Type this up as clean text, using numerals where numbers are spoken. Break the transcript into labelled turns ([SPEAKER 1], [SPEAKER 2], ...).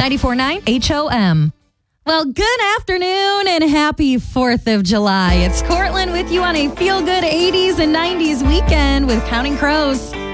[SPEAKER 1] 94.9 HOM. Well, good afternoon and happy 4th of July. It's Cortland with you on a feel-good 80s and 90s weekend with Counting Crows.